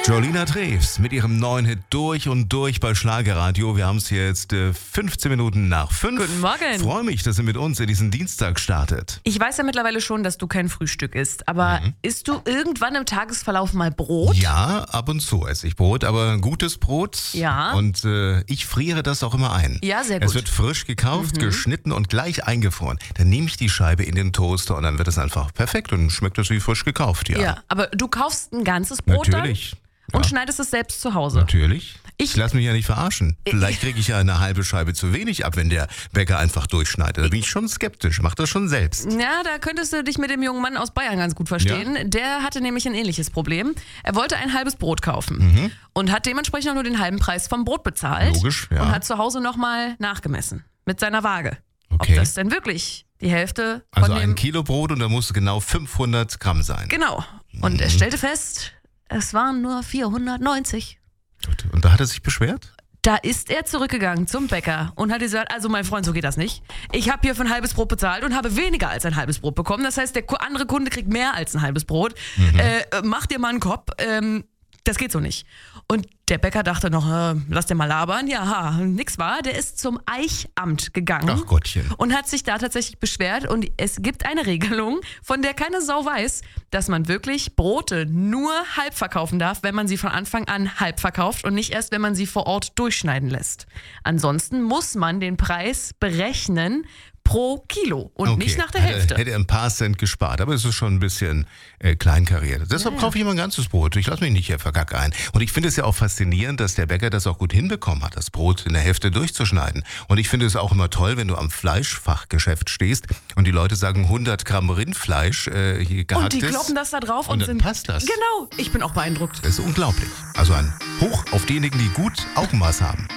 Jolina Treves mit ihrem neuen Hit Durch und Durch bei Schlagerradio. Wir haben es jetzt 15 Minuten nach 5. Guten Morgen. Freue mich, dass ihr mit uns in diesen Dienstag startet. Ich weiß ja mittlerweile schon, dass du kein Frühstück isst, aber isst du irgendwann im Tagesverlauf mal Brot? Ja, ab und zu esse ich Brot, aber gutes Brot. Ja. Und ich friere das auch immer ein. Ja, sehr gut. Es wird frisch gekauft, geschnitten und gleich eingefroren. Dann nehme ich die Scheibe in den Toaster und dann wird es einfach perfekt und schmeckt es wie frisch gekauft. Ja, aber du kaufst ein ganzes Brot Natürlich. dann und schneidest es selbst zu Hause. Natürlich. Ich- Ich lasse mich ja nicht verarschen. Vielleicht kriege ich ja eine halbe Scheibe zu wenig ab, wenn der Bäcker einfach durchschneidet. Da bin ich schon skeptisch. Mach das schon selbst. Ja, da könntest du dich mit dem jungen Mann aus Bayern ganz gut verstehen. Ja. Der hatte nämlich ein ähnliches Problem. Er wollte ein halbes Brot kaufen und hat dementsprechend auch nur den halben Preis vom Brot bezahlt. Logisch, ja. Und hat zu Hause nochmal nachgemessen mit seiner Waage. Okay. Ob das denn wirklich die Hälfte Also von dem... ein Kilo Brot und da muss es genau 500 Gramm sein. Genau. Und er stellte fest, es waren nur 490. Gut. Und da hat er sich beschwert? Da ist er zurückgegangen zum Bäcker und hat gesagt, also mein Freund, so geht das nicht. Ich habe hier für ein halbes Brot bezahlt und habe weniger als ein halbes Brot bekommen. Das heißt, der andere Kunde kriegt mehr als ein halbes Brot. Mach dir mal einen Kopf. Das geht so nicht. Und der Bäcker dachte noch, lass den mal labern. Ja, nix war. Der ist zum Eichamt gegangen. Ach Gottchen. Und hat sich da tatsächlich beschwert. Und es gibt eine Regelung, von der keine Sau weiß, dass man wirklich Brote nur halb verkaufen darf, wenn man sie von Anfang an halb verkauft und nicht erst, wenn man sie vor Ort durchschneiden lässt. Ansonsten muss man den Preis berechnen pro Kilo und nicht nach der Hälfte. Hätte er ein paar Cent gespart, aber es ist schon ein bisschen kleinkariert. Deshalb kaufe ich immer ein ganzes Brot. Ich lasse mich nicht hier verkacken ein. Und ich finde es ja auch faszinierend, dass der Bäcker das auch gut hinbekommen hat, das Brot in der Hälfte durchzuschneiden. Und ich finde es auch immer toll, wenn du am Fleischfachgeschäft stehst und die Leute sagen 100 Gramm Rindfleisch hier gehacktes. Und die kloppen das da drauf und dann sind... passt das. Genau, ich bin auch beeindruckt. Das ist unglaublich. Also ein Hoch auf diejenigen, die gut Augenmaß haben.